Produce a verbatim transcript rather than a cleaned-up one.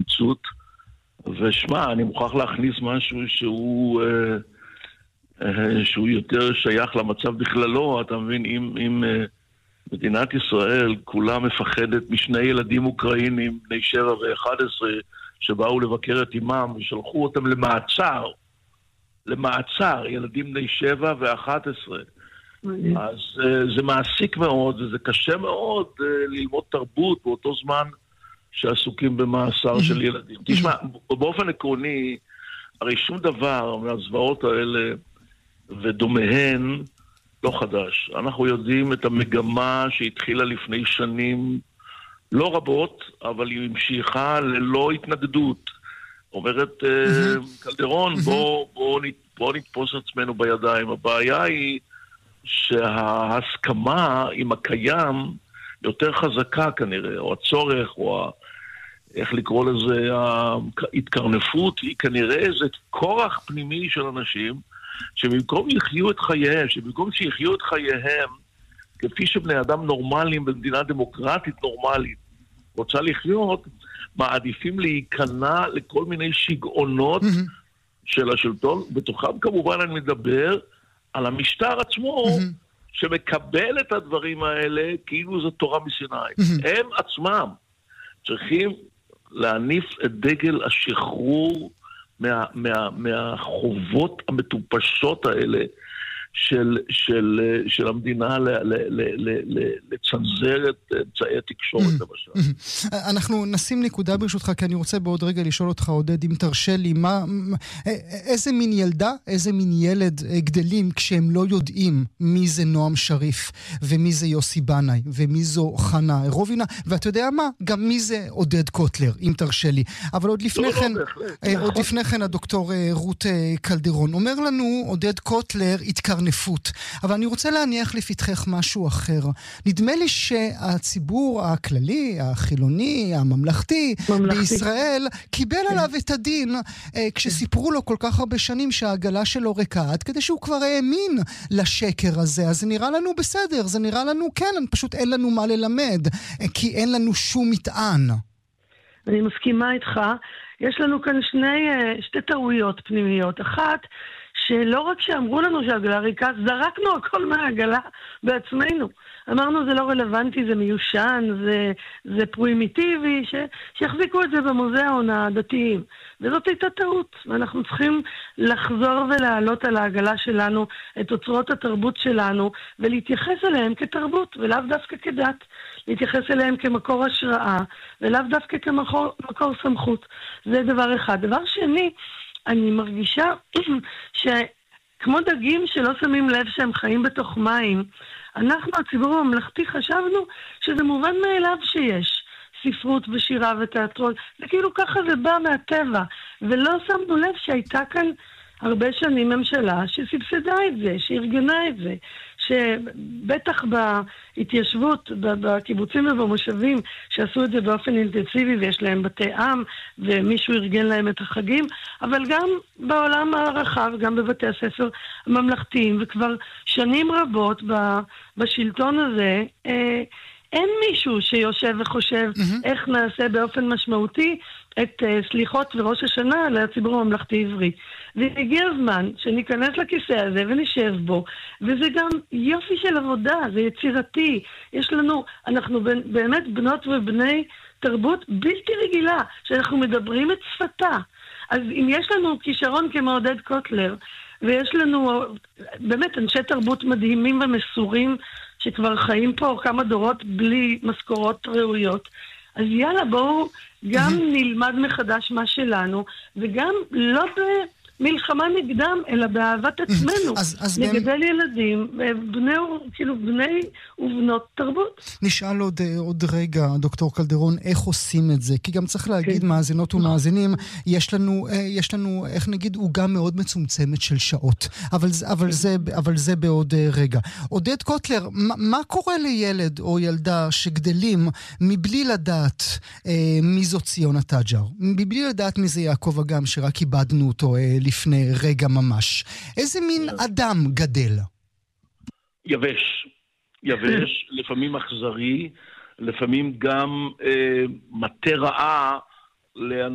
נפיצות, ושמע, אני מוכרח להכניס משהו שהוא, אה, אה, שהוא יותר שייך למצב בכללו. אתה מבין, אם, אם אה, מדינת ישראל כולה מפחדת משני ילדים אוקראינים, בני שבע ואחד עשרה, שבאו לבקר את אימם ושלחו אותם למעצר, למעצר, ילדים בני שבע ואחת עשרה. אז uh, זה מעסיק מאוד, וזה קשה מאוד uh, ללמוד תרבות באותו זמן שעסוקים במאסר של ילדים. תשמע, באופן עקרוני, הרי שום דבר מהזוועות האלה ודומיהן לא חדש. אנחנו יודעים את המגמה שהתחילה לפני שנים לא רבות, אבל היא המשיכה ללא התנגדות. אומרת uh, קלדרון, בוא, בוא, בוא נתפוס עצמנו בידיים. הבעיה היא שההסכמה עם הקיים יותר חזקה כנראה, או הצורך, או ה... איך לקרוא לזה, ההתקרנפות, היא כנראה איזה כורח פנימי של אנשים, שבמקום יחיו את חייהם, שבמקום שיחיו את חייהם, כפי שבני אדם נורמליים במדינה דמוקרטית נורמלית רוצה לחיות, מעדיפים להיכנע לכל מיני שגעונות של השלטון. בתוכם כמובן אני מדבר על המשטר עצמו, שמקבל את הדברים האלה כאילו זו תורה מסיני. הם עצמם צריכים להניף את דגל השחרור מה, מה, מהחובות המטופשות האלה של, של, של המדינה ל, ל, ל, ל, ל, לצנזר את אמצעי התקשורת למשל. אנחנו נשים נקודה ברשותך, כי אני רוצה בעוד רגע לשאול אותך, עודד, אם תרשה לי, מה, איזה מין ילדה, איזה מין ילד גדלים כשהם לא יודעים מי זה נועם שריף, ומי זה יוסי בנאי, ומי זו חנה רובינה, ואתה יודע מה? גם מי זה עודד קוטלר, אם תרשה לי. אבל עוד לפני כן, עוד לפני כן הדוקטור רות קלדרון אומר לנו, עודד קוטלר התקרנף נפות. אבל אני רוצה להניח לפתחך משהו אחר. נדמה לי שהציבור הכללי, החילוני, הממלכתי, ממלכתי. בישראל, קיבל כן. עליו את הדין אה, כשסיפרו לו כל כך הרבה שנים שהעגלה שלו ריקה, עד כדי שהוא כבר האמין לשקר הזה. אז זה נראה לנו בסדר, זה נראה לנו כן, פשוט אין לנו מה ללמד, אה, כי אין לנו שום מטען. אני מסכימה איתך. יש לנו כאן שני, שתי טעויות פנימיות. אחת, שלא רק שאמרו לנו שהעגלה ריקה, זרקנו הכל מהעגלה בעצמנו. אמרנו זה לא רלוונטי, זה מיושן, זה, זה פרימיטיבי, ש, שיחזיקו את זה במוזיאון הדתיים. וזאת הייתה טעות, ואנחנו צריכים לחזור ולהעלות על העגלה שלנו את אוצרות התרבות שלנו, ולהתייחס אליהם כתרבות, ולאו דווקא כדת. להתייחס אליהם כמקור השראה, ולאו דווקא כמקור מקור סמכות. זה דבר אחד. דבר שני, אני מרגישה שכמו דגים שלא שמים לב שהם חיים בתוך מים, אנחנו, הציבור הממלכתי, חשבנו שזה מובן מאליו שיש ספרות ושירה ותיאטרון. זה כאילו ככה זה בא מהטבע, ולא שמנו לב שהייתה כאן הרבה שנים ממשלה שסבסדה את זה, שארגנה את זה, שבטח בהתיישבות, בקיבוצים ובמושבים, שעשו את זה באופן אינטנסיבי ויש להם בתי עם ומישהו ארגן להם את החגים, אבל גם בעולם הרחב, גם בבתי הספר הממלכתיים, וכבר שנים רבות בשלטון הזה, אין מישהו שיושב וחושב mm-hmm. איך נעשה באופן משמעותי את uh, סליחות וראש השנה לציבור הממלכתי עברי. והגיע הזמן שניכנס לכיסא הזה ונשב בו, וזה גם יופי של עבודה, זה יצירתי. יש לנו, אנחנו באמת בנות ובני תרבות בלתי רגילה, שאנחנו מדברים את שפתה. אז אם יש לנו כישרון כמו עודד קוטלר, ויש לנו באמת אנשי תרבות מדהימים ומסורים, שכבר חיים פה כמה דורות בלי משכורות ראויות, אז יאללה, בואו גם נלמד מחדש מה שלנו, וגם לא במלחמה נגדם, אלא באהבת עצמנו. לגדל ילדים, בני, כאילו בני ובנות תרבות. נשאל עוד, עוד רגע, דוקטור קלדרון, איך עושים את זה? כי גם צריך להגיד, מאזינות ומאזינים, יש לנו, יש לנו, איך נגיד, עוגה מאוד מצומצמת של שעות. אבל, אבל, זה, אבל זה בעוד רגע. עודד קוטלר, מה, מה קורה לילד או ילדה שגדלים מבלי לדעת אה, מי זו ציונה תג'ר? מבלי לדעת מי זה יעקב אגם, שרק איבדנו אותו אה, לפני רגע ממש. איזה מין אדם גדל? יבש. יבש, לפעמים אכזרי, לפעמים גם אה, מטה רעה לאנשים